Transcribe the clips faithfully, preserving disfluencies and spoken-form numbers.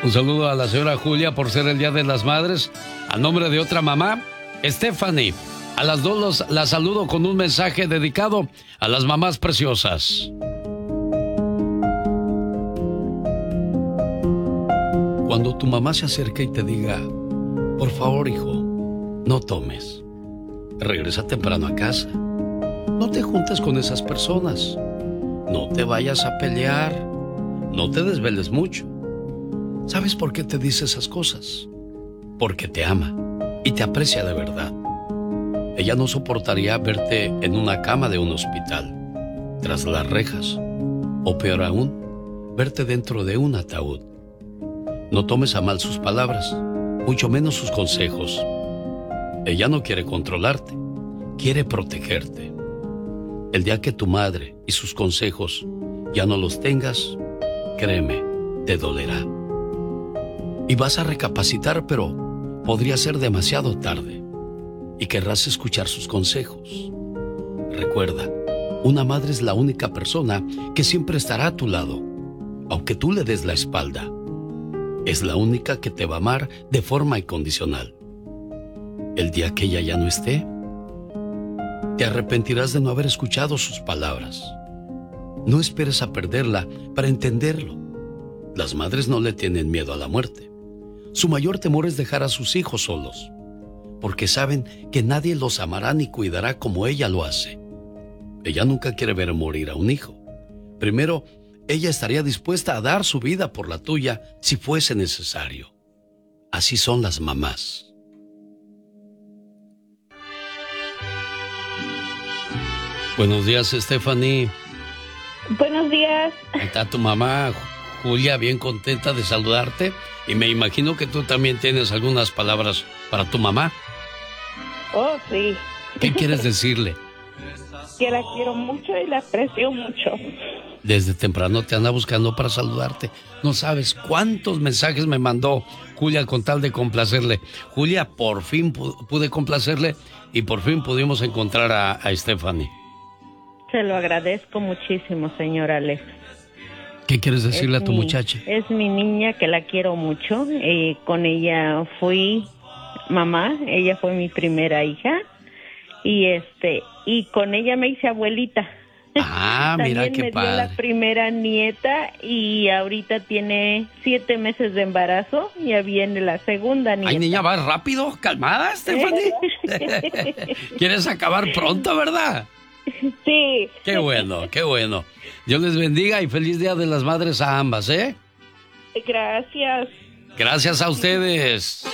Un saludo a la señora Julia por ser el Día de las Madres. A nombre de otra mamá, Stephanie. A las dos los, las saludo con un mensaje dedicado a las mamás preciosas. Cuando tu mamá se acerque y te diga, por favor, hijo, no tomes. Regresa temprano a casa. No te juntes con esas personas. No te vayas a pelear. No te desveles mucho. ¿Sabes por qué te dice esas cosas? Porque te ama y te aprecia de verdad. Ella no soportaría verte en una cama de un hospital, tras las rejas, o peor aún, verte dentro de un ataúd. No tomes a mal sus palabras, mucho menos sus consejos. Ella no quiere controlarte, quiere protegerte. El día que tu madre y sus consejos ya no los tengas, créeme, te dolerá. Y vas a recapacitar, pero podría ser demasiado tarde. Y querrás escuchar sus consejos. Recuerda, una madre es la única persona que siempre estará a tu lado, aunque tú le des la espalda. Es la única que te va a amar de forma incondicional. El día que ella ya no esté, te arrepentirás de no haber escuchado sus palabras. No esperes a perderla para entenderlo. Las madres no le tienen miedo a la muerte. Su mayor temor es dejar a sus hijos solos, porque saben que nadie los amará ni cuidará como ella lo hace. Ella nunca quiere ver morir a un hijo. Primero, ella estaría dispuesta a dar su vida por la tuya si fuese necesario. Así son las mamás. Buenos días, Stephanie. Buenos días. Ahí está tu mamá, Julia, bien contenta de saludarte. Y me imagino que tú también tienes algunas palabras para tu mamá. Oh, sí. ¿Qué quieres decirle? Que la quiero mucho y la aprecio mucho. Desde temprano te anda buscando para saludarte. No sabes cuántos mensajes me mandó Julia con tal de complacerle. Julia, por fin pude complacerle y por fin pudimos encontrar a, a Stephanie. Se lo agradezco muchísimo, señor Alex. ¿Qué quieres decirle es a tu mi, muchacha? Es mi niña que la quiero mucho. Eh, con ella fui mamá, ella fue mi primera hija y este y con ella me hice abuelita. Ah, mira qué padre. También me dio la primera nieta y ahorita tiene siete meses de embarazo y ya viene la segunda nieta. Ay, niña, vas rápido, calmada, Stephanie. ¿Quieres acabar pronto, verdad? Sí. Qué bueno, qué bueno. Dios les bendiga y feliz Día de las Madres a ambas, ¿eh? Gracias. Gracias a ustedes.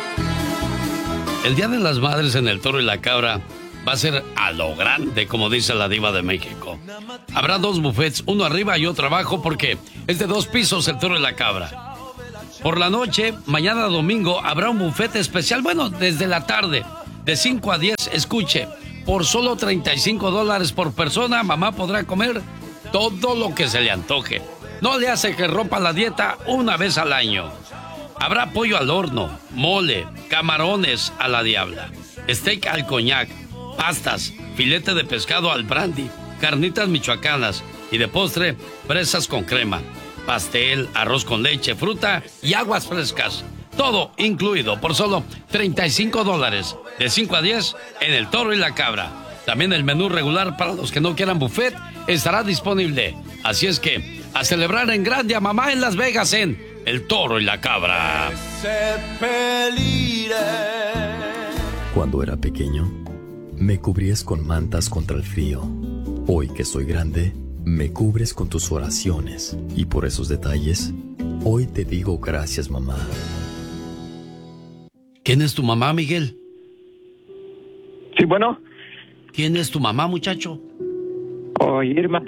El Día de las Madres en El Toro y la Cabra va a ser a lo grande, como dice la diva de México. Habrá dos buffets, uno arriba y otro abajo, porque es de dos pisos El Toro y la Cabra. Por la noche, mañana domingo, habrá un buffet especial, bueno, desde la tarde, de cinco a diez, escuche, por solo treinta y cinco dólares por persona, mamá podrá comer todo lo que se le antoje. No le hace que rompa la dieta una vez al año. Habrá pollo al horno, mole, camarones a la diabla, steak al coñac, pastas, filete de pescado al brandy, carnitas michoacanas y de postre, fresas con crema, pastel, arroz con leche, fruta y aguas frescas. Todo incluido por solo treinta y cinco dólares, de cinco a diez en El Toro y la Cabra. También el menú regular para los que no quieran buffet estará disponible. Así es que, a celebrar en grande a mamá en Las Vegas en El Toro y la Cabra. Cuando era pequeño, me cubrías con mantas contra el frío. Hoy que soy grande, me cubres con tus oraciones. Y por esos detalles, hoy te digo gracias, mamá. ¿Quién es tu mamá, Miguel? Sí, bueno. ¿Quién es tu mamá, muchacho? Oh, Irma.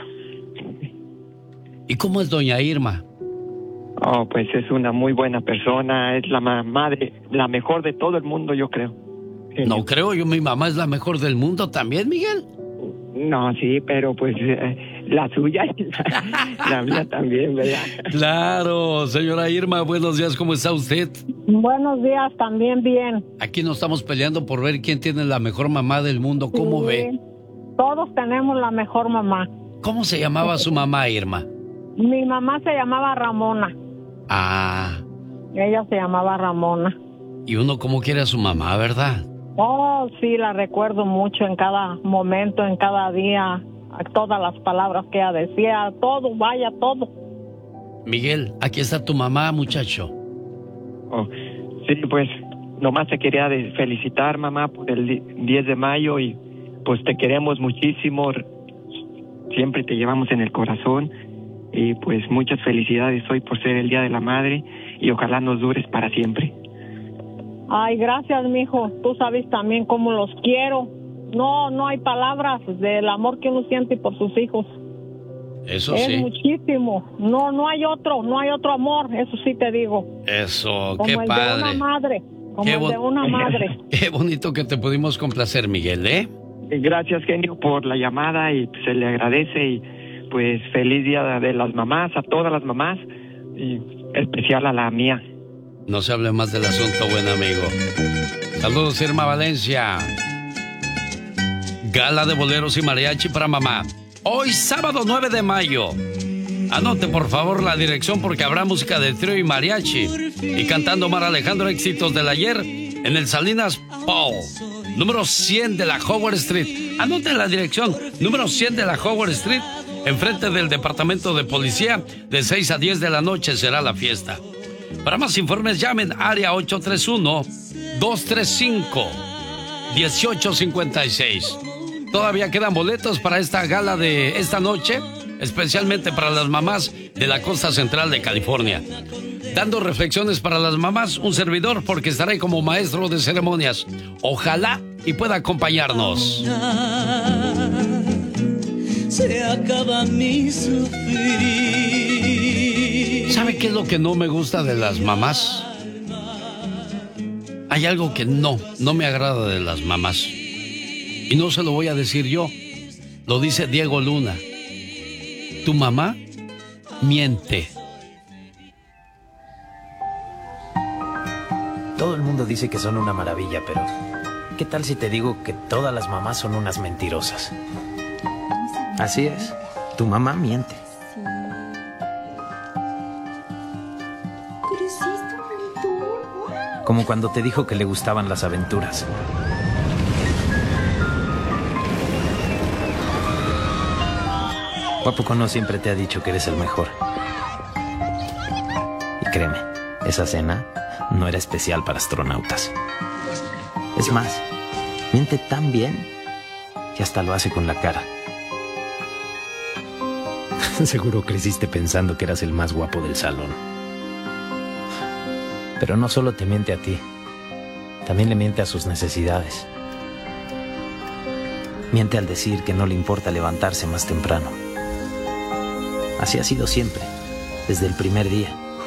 ¿Y cómo es doña Irma? Oh, pues es una muy buena persona, es la madre, la mejor de todo el mundo, yo creo. Sí. No creo, yo mi mamá es la mejor del mundo también, Miguel. No, sí, pero pues eh, la suya y la, la mía también, ¿verdad? Claro, señora Irma, buenos días, ¿cómo está usted? Buenos días, también bien. Aquí nos estamos peleando por ver quién tiene la mejor mamá del mundo, ¿cómo sí, ve? Todos tenemos la mejor mamá. ¿Cómo se llamaba su mamá, Irma? Mi mamá se llamaba Ramona. Ah, Ella se llamaba Ramona. Y uno como quiere a su mamá, ¿verdad? Oh, sí, la recuerdo mucho en cada momento, en cada día, a todas las palabras que ella decía, todo, vaya, todo. Miguel, aquí está tu mamá, muchacho. Oh, sí, pues nomás te quería de felicitar, mamá, por el diez de mayo y pues te queremos muchísimo. Siempre te llevamos en el corazón y pues muchas felicidades hoy por ser el Día de la Madre y ojalá nos dures para siempre. Ay, gracias, mijo. Tú sabes también cómo los quiero. No, no hay palabras del amor que uno siente por sus hijos. Eso es sí. Es muchísimo. No, no hay otro, no hay otro amor. Eso sí te digo. Eso, como qué el padre. De una madre. Como qué el de una madre. Qué bonito que te pudimos complacer, Miguel, ¿eh? Gracias, genio, por la llamada y se le agradece y pues feliz Día de las Mamás a todas las mamás y especial a la mía. No se hable más del asunto, buen amigo. Saludos, Irma Valencia. Gala de boleros y mariachi para mamá. Hoy, sábado nueve de mayo. Anote, por favor, la dirección porque habrá música de trío y mariachi. Y cantando Omar Alejandro, éxitos del ayer en el Salinas Paul. Número cien de la Howard Street. Anote la dirección. Número cien de la Howard Street. Enfrente del Departamento de Policía. De seis a diez de la noche será la fiesta. Para más informes, llamen área ocho tres uno, dos tres cinco, uno ocho cinco seis. Todavía quedan boletos para esta gala de esta noche, especialmente para las mamás de la costa central de California. Dando reflexiones para las mamás, un servidor, porque estaré como maestro de ceremonias. Ojalá y pueda acompañarnos. Se acaba mi sufrir. ¿Sabe qué es lo que no me gusta de las mamás? Hay algo que no, no me agrada de las mamás. Y no se lo voy a decir yo, lo dice Diego Luna. Tu mamá miente. Todo el mundo dice que son una maravilla, pero ¿qué tal si te digo que todas las mamás son unas mentirosas? Así es, tu mamá miente. Como cuando te dijo que le gustaban las aventuras. ¿O a poco no siempre te ha dicho que eres el mejor? Y créeme, esa cena no era especial para astronautas. Es más, miente tan bien que hasta lo hace con la cara. Seguro creciste pensando que eras el más guapo del salón. Pero no solo te miente a ti, también le miente a sus necesidades. Miente al decir que no le importa levantarse más temprano. Así ha sido siempre, desde el primer día.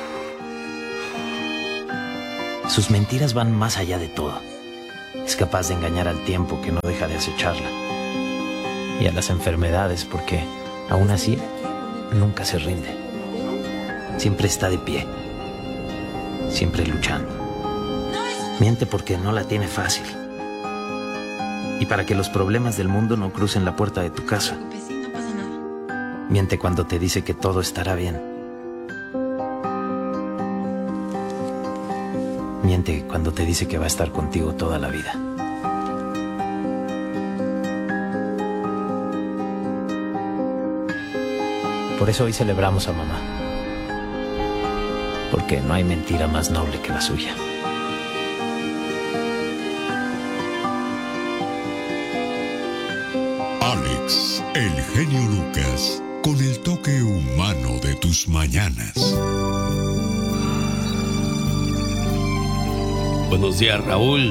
Sus mentiras van más allá de todo. Es capaz de engañar al tiempo que no deja de acecharla. Y a las enfermedades porque, aún así, nunca se rinde. Siempre está de pie. Siempre luchando. Miente porque no la tiene fácil. Y para que los problemas del mundo no crucen la puerta de tu casa. Miente cuando te dice que todo estará bien. Miente cuando te dice que va a estar contigo toda la vida. Por eso hoy celebramos a mamá. Porque no hay mentira más noble que la suya. Alex, el genio Lucas, con el toque humano de tus mañanas. Buenos días, Raúl.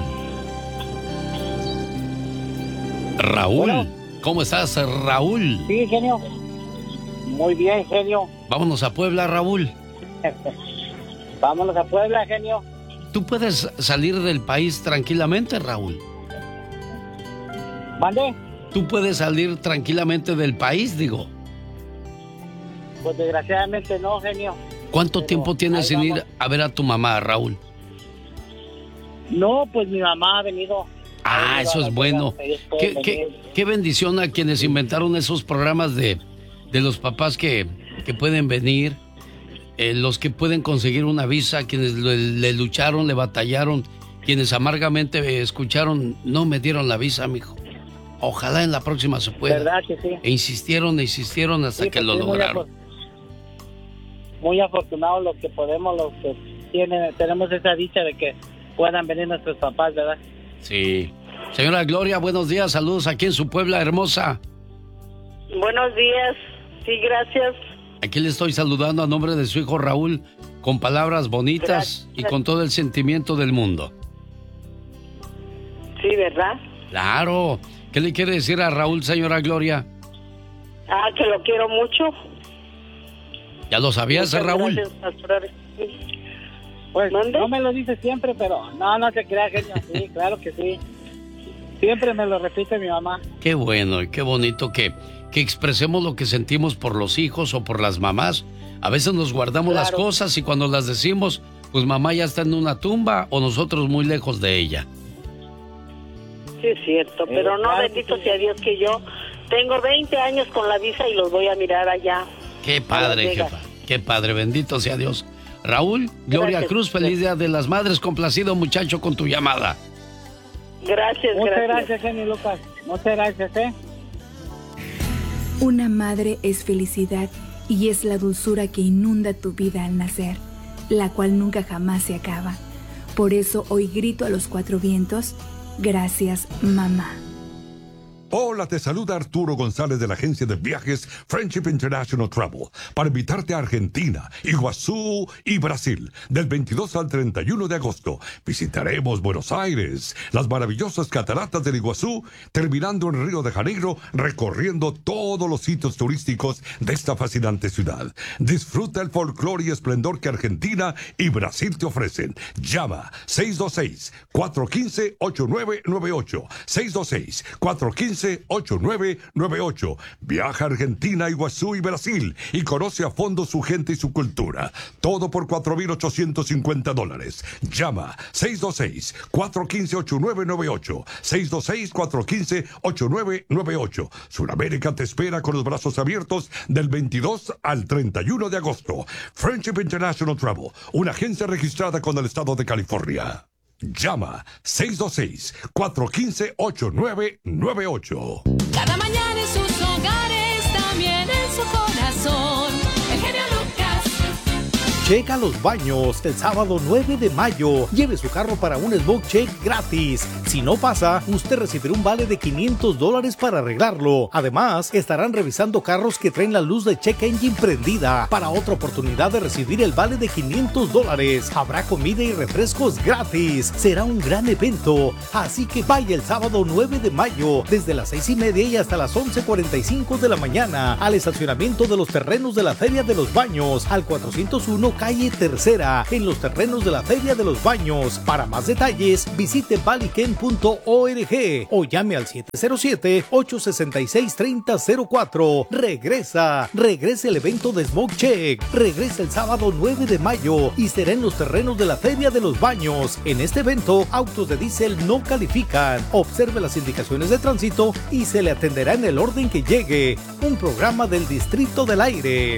Raúl, bueno. ¿Cómo estás, Raúl? Sí, genio. Muy bien, genio. Vámonos a Puebla, Raúl. Vámonos a Puebla, genio. ¿Tú puedes salir del país tranquilamente, Raúl? ¿Mande? ¿Tú puedes salir tranquilamente del país, digo? Pues desgraciadamente no, genio. ¿Cuánto Pero tiempo tienes sin vamos. ir a ver a tu mamá, Raúl? No, pues mi mamá ha venido. Ah, eso es bueno. ¿Qué, qué, qué bendición a quienes inventaron esos programas de, de los papás que, que pueden venir eh, los que pueden conseguir una visa, quienes le, le lucharon, le batallaron, quienes amargamente eh, escucharon, no me dieron la visa, mijo. Ojalá en la próxima se pueda. ¿Verdad que sí? E insistieron, e insistieron hasta Sí, que pues, lo sí, muy lograron. afor- Muy afortunados los que podemos, los que tienen, tenemos esa dicha de que puedan venir nuestros papás, ¿verdad? Sí. Señora Gloria, buenos días, saludos aquí en su Puebla hermosa. Buenos días, sí, gracias. Aquí le estoy saludando a nombre de su hijo Raúl, con palabras bonitas Gracias. y con todo el sentimiento del mundo. Sí, ¿verdad? Claro. ¿Qué le quiere decir a Raúl, señora Gloria? Ah, que lo quiero mucho. ¿Ya lo sabías, Muchas Raúl? gracias, Pastor. Pues no me lo dice siempre, pero no, no se crea, genio. Sí, claro que sí. Siempre me lo repite mi mamá. Qué bueno y qué bonito que, que expresemos lo que sentimos por los hijos o por las mamás. A veces nos guardamos Claro. las cosas y cuando las decimos, pues mamá ya está en una tumba o nosotros muy lejos de ella. Sí, es cierto, pero Eh, no, claro que bendito sí. sea Dios que yo tengo veinte años con la visa y los voy a mirar allá. Qué A padre, Las Vegas. jefa. Qué padre, bendito sea Dios. Raúl, Gloria Gracias. Cruz, feliz día de las madres. Complacido, muchacho, con tu llamada. Gracias, Muchas gracias. gracias, genio Lucas. Muchas gracias, ¿eh? Una madre es felicidad y es la dulzura que inunda tu vida al nacer, la cual nunca jamás se acaba. Por eso hoy grito a los cuatro vientos, gracias, mamá. Hola, te saluda Arturo González de la agencia de viajes Friendship International Travel para invitarte a Argentina, Iguazú y Brasil del veintidós al treinta y uno de agosto. Visitaremos Buenos Aires, las maravillosas cataratas del Iguazú, terminando en Río de Janeiro, recorriendo todos los sitios turísticos de esta fascinante ciudad. Disfruta el folclore y esplendor que Argentina y Brasil te ofrecen. Llama seis dos seis, cuatro uno cinco, ocho nueve nueve ocho, seis dos seis, cuatro uno cinco, ocho nueve nueve ocho. Viaja a Argentina, Iguazú y Brasil y conoce a fondo su gente y su cultura. Todo por cuatro mil ochocientos cincuenta dólares. Llama seis dos seis, cuatro uno cinco, ocho nueve nueve ocho, seis dos seis, cuatro uno cinco, ocho nueve nueve ocho. Sudamérica te espera con los brazos abiertos del veintidós al treinta y uno de agosto. Friendship International Travel, una agencia registrada con el estado de California. Llama seis dos seis, cuatro uno cinco, ocho nueve nueve ocho. Cada mañana en sus hogares, también en su corazón. El genio Lucas. Checa los baños el sábado nueve de mayo. Lleve su carro para un smoke check gratis. Si no pasa, usted recibirá un vale de quinientos dólares para arreglarlo. Además, estarán revisando carros que traen la luz de check engine prendida para otra oportunidad de recibir el vale de quinientos dólares. Habrá comida y refrescos gratis. Será un gran evento. Así que vaya el sábado nueve de mayo desde las seis y media y hasta las once cuarenta y cinco de la mañana al estacionamiento de los terrenos de la Feria de los Baños al cuatrocientos uno calle Tercera en los terrenos de la Feria de los Baños. Para más detalles visite valiken punto org o llame al siete cero siete, ocho seis seis, tres cero cero cuatro. Regresa, regresa el evento de Smoke Check. Regresa el sábado nueve de mayo y será en los terrenos de la Feria de los Baños. En este evento, autos de diésel no califican. Observe las indicaciones de tránsito y se le atenderá en el orden que llegue. Un programa del Distrito del Aire.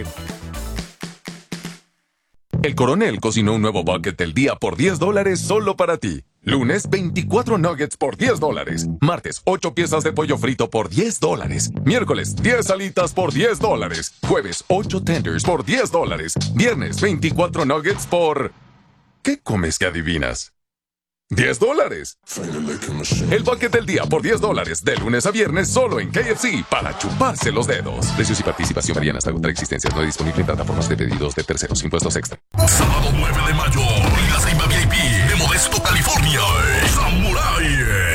El Coronel cocinó un nuevo bucket del día por diez dólares solo para ti. Lunes, veinticuatro nuggets por diez dólares. Martes, ocho piezas de pollo frito por diez dólares. Miércoles, diez alitas por diez dólares. Jueves, ocho tenders por diez dólares. Viernes, veinticuatro nuggets por... ¿Qué comes que adivinas? diez dólares. El bucket del día por diez dólares, de lunes a viernes, solo en K F C, para chuparse los dedos. Precios y participación varían hasta agotar existencias. No hay disponible en plataformas de pedidos de terceros. Impuestos extra. Sábado nueve de mayo, Liga Ceiba V I P de Modesto, California. Samurai.